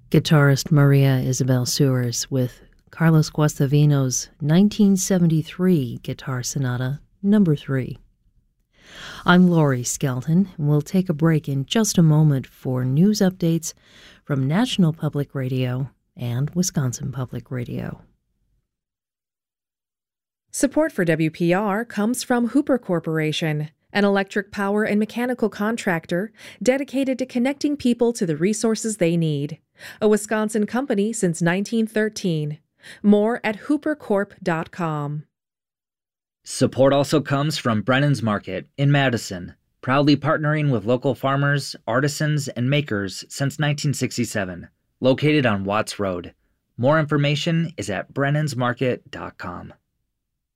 Guitarist Maria Isabel Suarez with Carlos Guastavino's 1973 Guitar Sonata No. 3. I'm Laurie Skelton, and we'll take a break in just a moment for news updates from National Public Radio and Wisconsin Public Radio. Support for WPR comes from Hooper Corporation, an electric power and mechanical contractor dedicated to connecting people to the resources they need. A Wisconsin company since 1913. More at hoopercorp.com. Support also comes from Brennan's Market in Madison, proudly partnering with local farmers, artisans, and makers since 1967, located on Watts Road. More information is at brennansmarket.com.